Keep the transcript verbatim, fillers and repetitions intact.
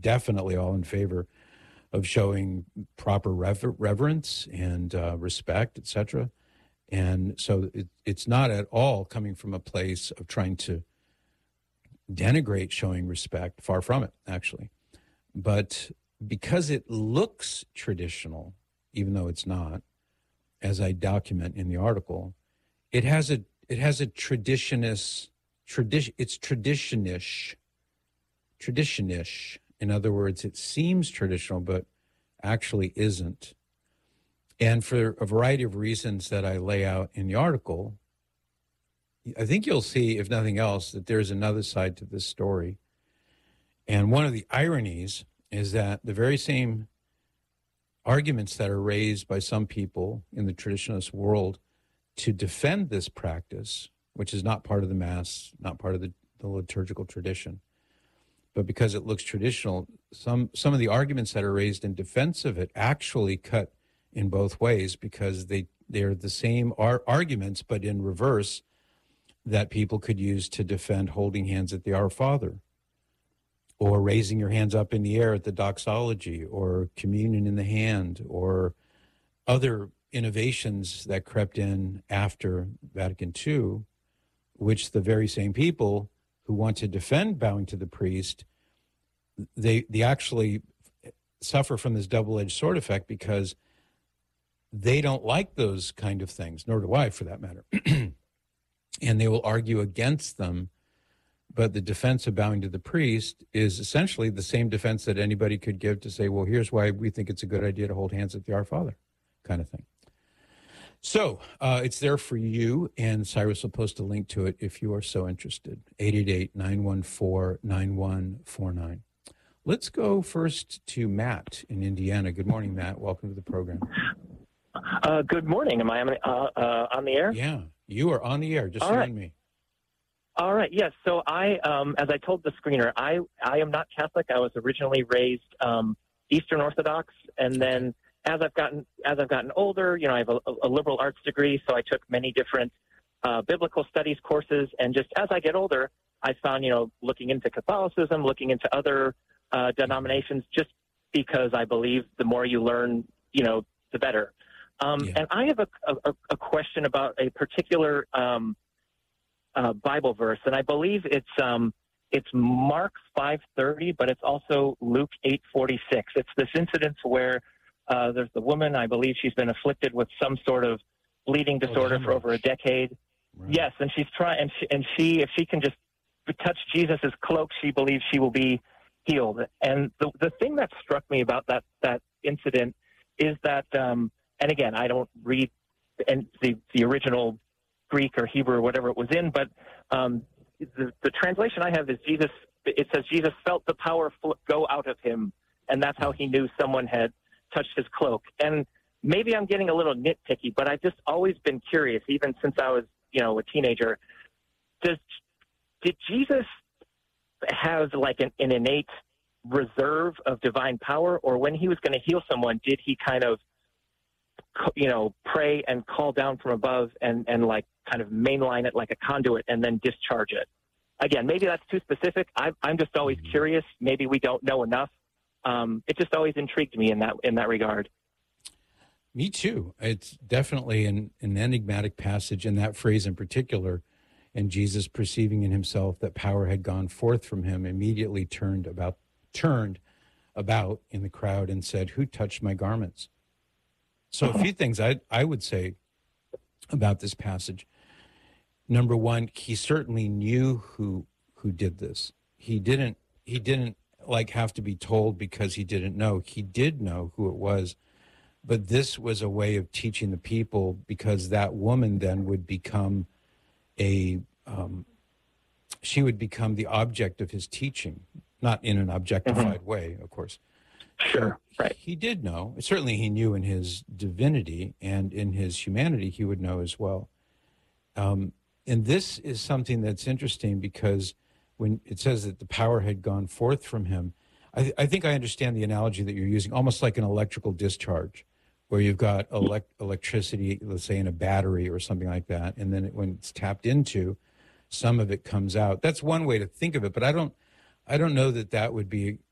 definitely all in favor of showing proper rever- reverence and uh, respect, et cetera. And so it, it's not at all coming from a place of trying to denigrate showing respect. Far from it, actually. But because it looks traditional, even though it's not, as I document in the article, it has a it has a traditionist tradition. It's traditionish, traditionish. In other words, it seems traditional, but actually isn't. And for a variety of reasons that I lay out in the article, I think you'll see, if nothing else, that there's another side to this story. And one of the ironies is that the very same arguments that are raised by some people in the traditionalist world to defend this practice, which is not part of the Mass, not part of the, the liturgical tradition, but because it looks traditional, some some of the arguments that are raised in defense of it actually cut in both ways, because they, they're the same ar- arguments, but in reverse, that people could use to defend holding hands at the Our Father, or raising your hands up in the air at the doxology, or communion in the hand, or other innovations that crept in after Vatican Two, which the very same people who want to defend bowing to the priest, they they actually suffer from this double-edged sword effect, because they don't like those kind of things, nor do I, for that matter. And they will argue against them. But the defense of bowing to the priest is essentially the same defense that anybody could give to say, well, here's why we think it's a good idea to hold hands at the Our Father, kind of thing. So uh, it's there for you, and Cyrus will post a link to it if you are so interested. eight eight eight, nine one four, nine one four nine. Let's go first to Matt in Indiana. Good morning, Matt. Welcome to the program. Uh, good morning. Am I on, uh, uh, on the air? Yeah, you are on the air, just All you right. and me. All right. Yes. So I, um, as I told the screener, I, I am not Catholic. I was originally raised um, Eastern Orthodox, and then as I've gotten as I've gotten older, you know, I have a, a liberal arts degree, so I took many different uh, biblical studies courses. And just as I get older, I found, you know, looking into Catholicism, looking into other uh, denominations, just because I believe the more you learn, you know, the better. Um, Yeah. And I have a, a, a question about a particular um, uh, Bible verse, and I believe it's um, it's Mark five thirty, but it's also Luke eight forty-six. It's this incident where uh, there's the woman. I believe she's been afflicted with some sort of bleeding disorder oh, for over a decade. Right. Yes, and she's trying, and she, and she, if she can just touch Jesus's cloak, she believes she will be healed. And the the thing that struck me about that that incident is that. Um, And again, I don't read and the, the original Greek or Hebrew or whatever it was in, but um, the, the translation I have is Jesus. It says Jesus felt the power fl- go out of him, and that's how he knew someone had touched his cloak. And maybe I'm getting a little nitpicky, but I've just always been curious, even since I was, you know, a teenager. Does did Jesus have like an, an innate reserve of divine power, or when he was going to heal someone, did he kind of you know, pray and call down from above and, and like kind of mainline it like a conduit and then discharge it? Again, maybe that's too specific. I'm, I'm just always curious. Maybe we don't know enough. Um, it just always intrigued me in that in that regard. Me too. It's definitely an, an enigmatic passage, in that phrase in particular. And Jesus, perceiving in himself that power had gone forth from him, immediately turned about, turned about in the crowd and said, "Who touched my garments?" So a few things I I would say about this passage. Number one, he certainly knew who who did this. He didn't he didn't like have to be told because he didn't know. He did know who it was. But this was a way of teaching the people, because that woman then would become a um, she would become the object of his teaching, not in an objectified mm-hmm. way, of course. Sure, so right. He did know. Certainly he knew in his divinity, and in his humanity he would know as well. Um, and this is something that's interesting, because when it says that the power had gone forth from him, I, th- I think I understand the analogy that you're using, almost like an electrical discharge, where you've got elect- electricity, let's say in a battery or something like that, and then it, when it's tapped into, some of it comes out. That's one way to think of it, but I don't, I don't know that that would be